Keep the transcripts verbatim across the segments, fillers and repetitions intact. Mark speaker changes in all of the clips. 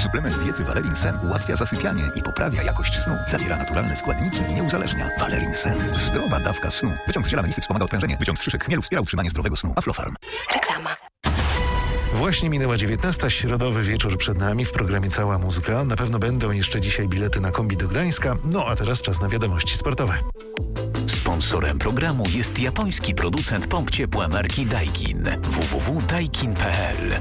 Speaker 1: Suplement diety Valerin Sen ułatwia zasypianie i poprawia jakość snu. Zawiera naturalne składniki i nie uzależnia. Valerin Sen. Zdrowa dawka snu. Wyciąg z ziela melisy wspomaga odprężenie. Wyciąg z szyszek chmielu wspiera utrzymanie zdrowego snu. Aflofarm.
Speaker 2: Reklama.
Speaker 3: Właśnie minęła dziewiętnasta, środowy wieczór przed nami w programie Cała Muzyka. Na pewno będą jeszcze dzisiaj bilety na kombi do Gdańska. No a teraz czas na wiadomości sportowe.
Speaker 4: Sponsorem programu jest japoński producent pomp ciepła marki Daikin. w w w kropka daikin kropka p l.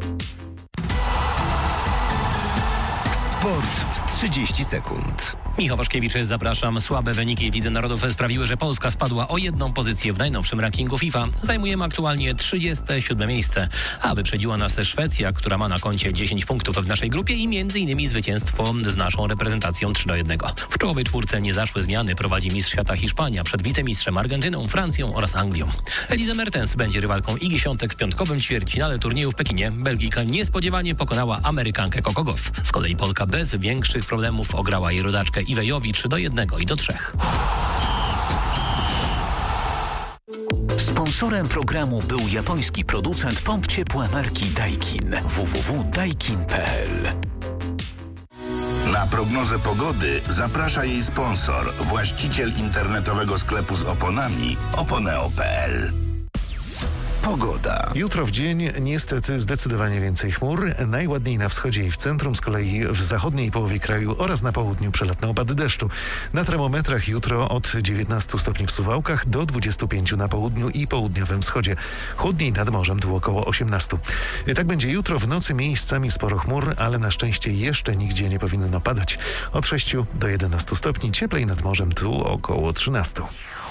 Speaker 5: Sport w trzydzieści sekund.
Speaker 6: Michał Waszkiewicz, zapraszam. Słabe wyniki Lidze Narodów sprawiły, że Polska spadła o jedną pozycję w najnowszym rankingu FIFA. Zajmujemy aktualnie trzydzieste siódme miejsce, a wyprzedziła nas Szwecja, która ma na koncie dziesięć punktów w naszej grupie i między innymi zwycięstwo z naszą reprezentacją trzy do jednego. W czołowej czwórce nie zaszły zmiany. Prowadzi mistrz świata Hiszpania przed wicemistrzem Argentyną, Francją oraz Anglią. Elise Mertens będzie rywalką Igi Świątek w piątkowym ćwierćfinale turnieju w Pekinie. Belgijka niespodziewanie pokonała Amerykankę Coco Gauff. Z kolei Polka bez większych problemów ograła jej rodaczkę Iwejowi trzy do jednego i do trzech.
Speaker 4: Sponsorem programu był japoński producent pomp ciepła marki Daikin. w w w kropka daikin kropka p l.
Speaker 7: Na prognozę pogody zaprasza jej sponsor, właściciel internetowego sklepu z oponami oponeo kropka p l. Pogoda.
Speaker 3: Jutro w dzień niestety zdecydowanie więcej chmur. Najładniej na wschodzie i w centrum, z kolei w zachodniej połowie kraju oraz na południu przelotne opady deszczu. Na termometrach jutro od dziewiętnastu stopni w Suwałkach do dwudziestu pięciu na południu i południowym wschodzie. Chłodniej nad morzem, tu około osiemnastu. Tak będzie jutro, w nocy miejscami sporo chmur, ale na szczęście jeszcze nigdzie nie powinno padać. Od sześciu do jedenastu stopni, cieplej nad morzem, tu około trzynastu.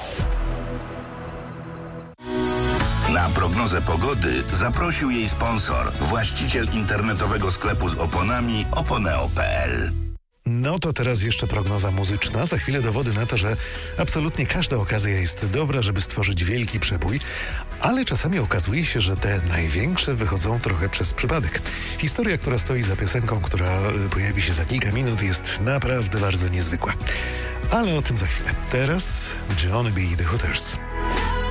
Speaker 7: Na prognozę pogody zaprosił jej sponsor, właściciel internetowego sklepu z oponami oponeo kropka p l.
Speaker 3: No to teraz jeszcze prognoza muzyczna. Za chwilę dowody na to, że absolutnie każda okazja jest dobra, żeby stworzyć wielki przebój, ale czasami okazuje się, że te największe wychodzą trochę przez przypadek. Historia, która stoi za piosenką, która pojawi się za kilka minut, jest naprawdę bardzo niezwykła. Ale o tym za chwilę. Teraz Johnny B. The Hooters.